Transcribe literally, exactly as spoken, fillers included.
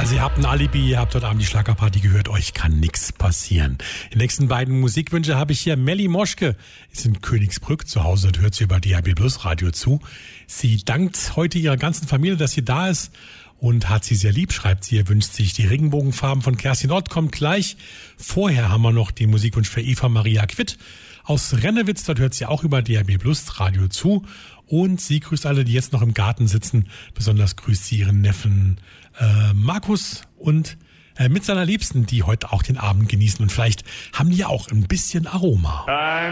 Also ihr habt ein Alibi, ihr habt heute Abend die Schlagerparty gehört, euch kann nichts passieren. Die nächsten beiden Musikwünsche habe ich hier. Melli Moschke ist in Königsbrück zu Hause und hört sie über D A B Plus Radio zu. Sie dankt heute ihrer ganzen Familie, dass sie da ist und hat sie sehr lieb, schreibt sie. Ihr wünscht sich die Regenbogenfarben von Kerstin Ott, kommt gleich. Vorher haben wir noch den Musikwunsch für Eva Maria Quitt aus Rennewitz, dort hört sie auch über D A B Plus Radio zu. Und sie grüßt alle, die jetzt noch im Garten sitzen. Besonders grüßt sie ihren Neffen äh, Markus und äh, mit seiner Liebsten, die heute auch den Abend genießen. Und vielleicht haben die ja auch ein bisschen Aroma.